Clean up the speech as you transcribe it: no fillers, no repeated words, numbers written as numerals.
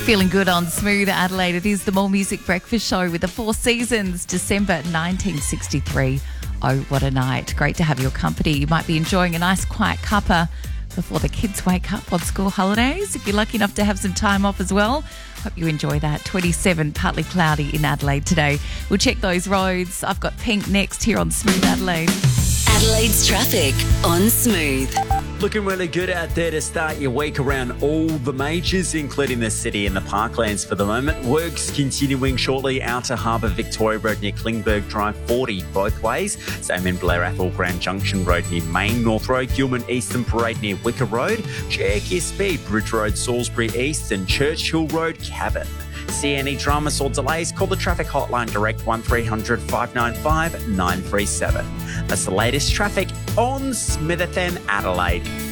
Feeling good on Smooth Adelaide. It is the More Music Breakfast Show with the Four Seasons, December 1963. Oh, what a night. Great to have your company. You might be enjoying a nice quiet cuppa before the kids wake up on school holidays. If you're lucky enough to have some time off as well, hope you enjoy that. 27, partly cloudy in Adelaide today. We'll check those roads. I've got Pink next here on Smooth Adelaide. Adelaide's traffic on Smooth. Looking really good out there to start your week around all the majors, including the city and the parklands for the moment. Works continuing shortly. Outer Harbour Victoria Road near Klingberg Drive, 40 both ways. Same in Blair Athol Grand Junction Road near Main North Road. Gilman Eastern Parade near Wicker Road. Check your speed. Bridge Road, Salisbury East and Churchill Road, Cabin. See any dramas or delays? Call the traffic hotline direct 1300 595 937. That's the latest traffic on Smith FM Adelaide.